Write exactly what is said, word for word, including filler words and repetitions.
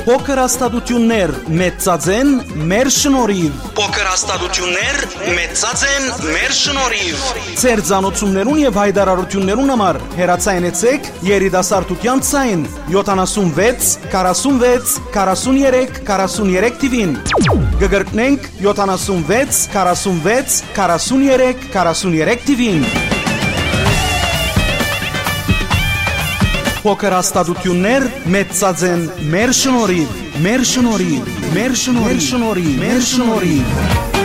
Փոքր հաստատություններ մեծածեն մեր շնորհիվ։ Փոքր հաստատություններ մեծածեն մեր շնորհիվ։ Ձեր ցանոթություններուն եւ հայտարարություններուն համար հեռացայնեցեք երիտասարդության ցայն յոթանասունվեց քառասունվեց քառասուներեք քառասուներեք թիվին։ Գգրտնենք յոթանասունվեց քառասունվեց քառասուներեք քառասուներեք թիվին։ Փոքր հաստատություններ մեծածեն մեր շնորհիվ, մեր շնորհիվ, մեր շնորհիվ, մեր շնորհիվ, մեր շնորհիվ։